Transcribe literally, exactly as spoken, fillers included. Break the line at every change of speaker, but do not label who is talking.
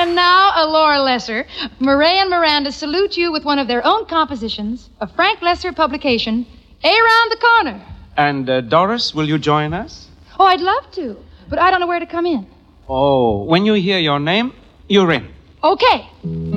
And now, uh, Laura Lesser, Murray and Miranda salute you with one of their own compositions, a Frank Lesser publication, Around the Corner.
And uh, Doris, will you join us?
Oh, I'd love to, but I don't know where to come in.
Oh, when you hear your name, you're in.
Okay.